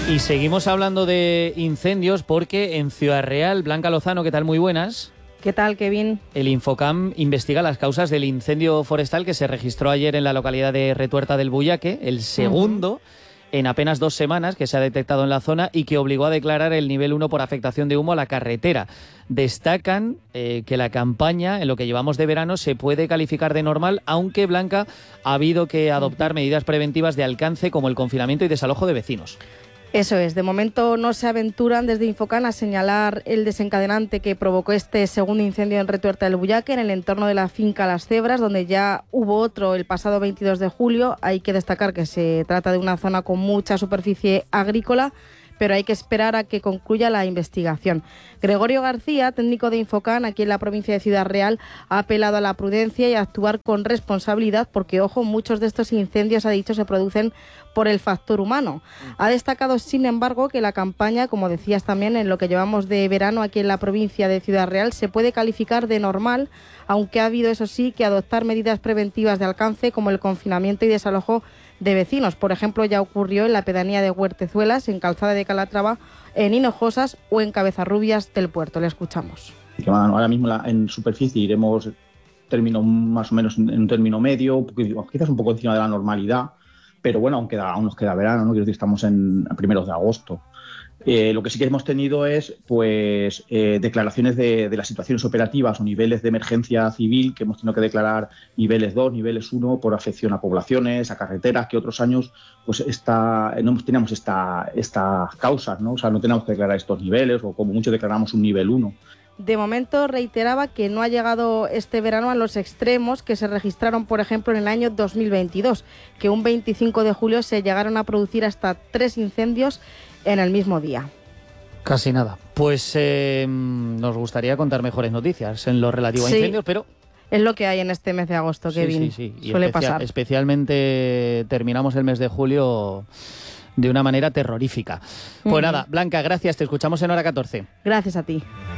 Y seguimos hablando de incendios porque en Ciudad Real, Blanca Lozano, ¿qué tal? Muy buenas. ¿Qué tal, Kevin? El Infocam investiga las causas del incendio forestal que se registró ayer en la localidad de Retuerta del Buyaque, el segundo en apenas 2 semanas que se ha detectado en la zona y que obligó a declarar el nivel 1 por afectación de humo a la carretera. Destacan que la campaña, en lo que llevamos de verano, se puede calificar de normal, aunque, Blanca, ha habido que adoptar medidas preventivas de alcance como el confinamiento y desalojo de vecinos. Eso es, de momento no se aventuran desde Infocam a señalar el desencadenante que provocó este segundo incendio en Retuerta del Buyaque, en el entorno de la finca Las Cebras, donde ya hubo otro el pasado 22 de julio. Hay que destacar que se trata de una zona con mucha superficie agrícola, pero hay que esperar a que concluya la investigación. Gregorio García, técnico de Infocam aquí en la provincia de Ciudad Real, ha apelado a la prudencia y a actuar con responsabilidad porque, ojo, muchos de estos incendios, ha dicho, se producen por el factor humano. Ha destacado, sin embargo, que la campaña, como decías también, en lo que llevamos de verano aquí en la provincia de Ciudad Real, se puede calificar de normal, aunque ha habido, eso sí, que adoptar medidas preventivas de alcance como el confinamiento y desalojo de vecinos. Por ejemplo, ya ocurrió en la pedanía de Huertezuelas, en Calzada de Calatrava, en Hinojosas o en Cabezarrubias del Puerto. Le escuchamos. Ahora mismo en superficie iremos término más o menos en un término medio, quizás un poco encima de la normalidad, pero bueno, aún nos queda verano, ¿no? Quiero decir, estamos en primeros de agosto. Lo que sí que hemos tenido es declaraciones de las situaciones operativas o niveles de emergencia civil, que hemos tenido que declarar niveles 2, niveles 1 por afección a poblaciones, a carreteras, que otros años pues no teníamos estas causas, ¿no? O sea, no teníamos que declarar estos niveles o como mucho declaramos un nivel 1. De momento reiteraba que no ha llegado este verano a los extremos que se registraron, por ejemplo, en el año 2022, que un 25 de julio se llegaron a producir hasta 3 incendios en el mismo día. Casi nada. Pues nos gustaría contar mejores noticias en lo relativo a incendios, pero... Es lo que hay en este mes de agosto, Kevin. Sí. Suele pasar. Especialmente terminamos el mes de julio de una manera terrorífica. Pues nada, Blanca, gracias. Te escuchamos en hora 14. Gracias a ti.